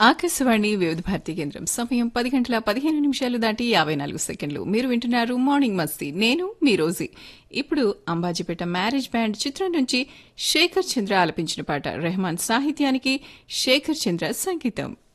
ఆకాశవాణి వివిధ భారతీ కేంద్రం సమయం 10 గంటల 15 నిమిషాలు దాటి 54 సెకండ్లు. మీరు వింటున్నారు మార్నింగ్ మస్తీ. నేను మీ రోజీ. ఇప్పుడు అంబాజీపేట మ్యారేజ్ బ్యాండ్ చిత్రం నుంచి శేఖర్ చంద్ర ఆలపించిన పాట. రెహమాన్ సాహిత్యానికి శేఖర్ చంద్ర సంగీతం.